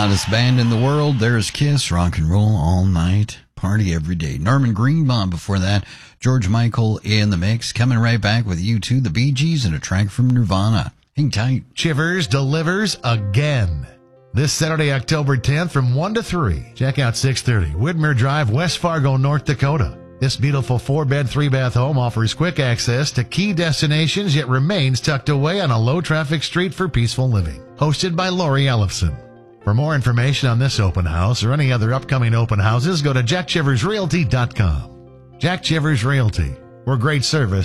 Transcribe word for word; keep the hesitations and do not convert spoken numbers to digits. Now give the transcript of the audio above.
Hottest band in the world, there's Kiss, rock and roll all night, party every day. Norman Greenbaum before that, George Michael in the mix, coming right back with U two, the Bee Gees, and a track from Nirvana. Hang tight. Chivers delivers again. This Saturday, October tenth from one to three. Check out six thirty Whitmer Drive, West Fargo, North Dakota. This beautiful four-bed, three-bath home offers quick access to key destinations, yet remains tucked away on a low-traffic street for peaceful living. Hosted by Lori Ellefson. For more information on this open house or any other upcoming open houses, go to jack chivers realty dot com. Jack Chivers Realty. We're great service